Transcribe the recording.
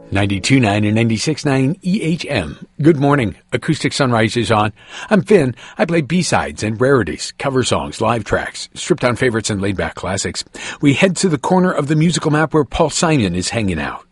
92.9 and 96.9 EHM. Good morning. Acoustic Sunrise is on. I'm Finn. I play B-sides and rarities, cover songs, live tracks, stripped-down favorites, and laid-back classics. We head to the corner of the musical map where Paul Simon is hanging out.